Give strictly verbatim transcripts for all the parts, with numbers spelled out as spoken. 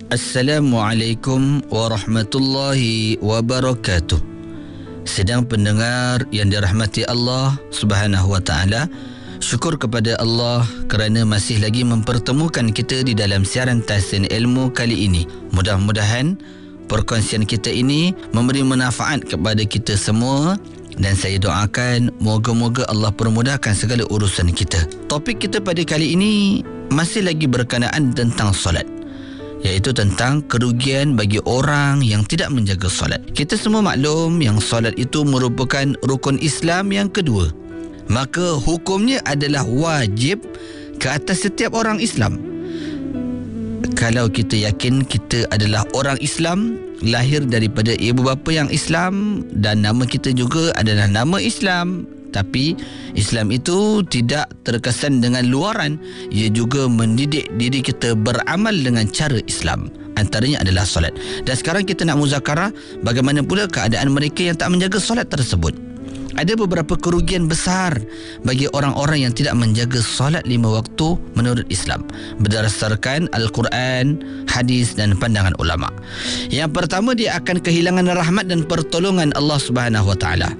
Assalamualaikum warahmatullahi wabarakatuh. Sedang pendengar yang dirahmati Allah Subhanahu wa taala, syukur kepada Allah kerana masih lagi mempertemukan kita di dalam siaran Tahsin Ilmu kali ini. Mudah-mudahan perkongsian kita ini memberi manfaat kepada kita semua, dan saya doakan moga-moga Allah permudahkan segala urusan kita. Topik kita pada kali ini masih lagi berkenaan tentang solat, iaitu tentang kerugian bagi orang yang tidak menjaga solat. Kita semua maklum yang solat itu merupakan rukun Islam yang kedua. Maka hukumnya adalah wajib ke atas setiap orang Islam. Kalau kita yakin kita adalah orang Islam, lahir daripada ibu bapa yang Islam, dan nama kita juga adalah nama Islam, tapi Islam itu tidak terkesan dengan luaran, ia juga mendidik diri kita beramal dengan cara Islam. Antaranya adalah solat. Dan sekarang kita nak muzakarah bagaimana pula keadaan mereka yang tak menjaga solat tersebut. Ada beberapa kerugian besar bagi orang-orang yang tidak menjaga solat lima waktu menurut Islam, berdasarkan Al-Quran, hadis dan pandangan ulama. Yang pertama, dia akan kehilangan rahmat dan pertolongan Allah Subhanahu wa taala.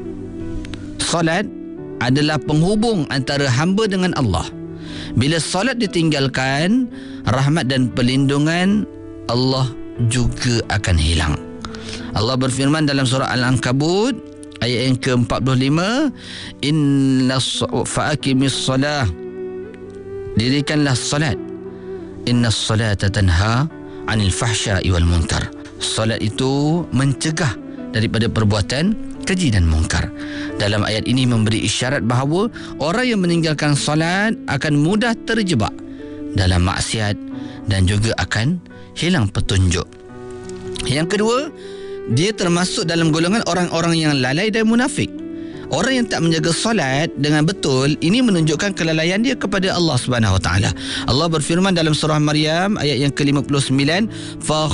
Solat adalah penghubung antara hamba dengan Allah. Bila solat ditinggalkan, rahmat dan perlindungan Allah juga akan hilang. Allah berfirman dalam surah Al-Ankabut ayat yang ke empat puluh lima, inna fa'aqimis salah, dirikanlah solat, inna salata tanha 'anil fahsya'i wal munkar. Solat itu mencegah daripada perbuatan keji dan mungkar. Dalam ayat ini memberi isyarat bahawa orang yang meninggalkan solat akan mudah terjebak dalam maksiat dan juga akan hilang petunjuk. Yang kedua, dia termasuk dalam golongan orang-orang yang lalai dan munafik. Orang yang tak menjaga solat dengan betul, ini menunjukkan kelalaian dia kepada Allah Subhanahu wa taala. Allah berfirman dalam surah Maryam ayat yang ke lima puluh sembilan, fa